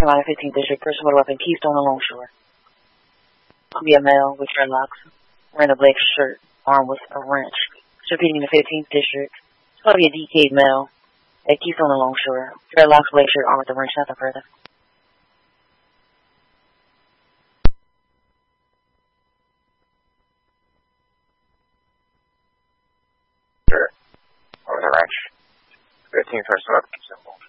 Carolina 15th District, person with a weapon, Keystone and Longshore. Be a male with dreadlocks, wearing a black shirt, armed with a wrench. Repeating the 15th District. It's going to be a decayed male at Keystone and Longshore. Dreadlocks, black shirt, armed with a wrench, nothing further. Sure. Or the wrench. 15th person up, Keystone.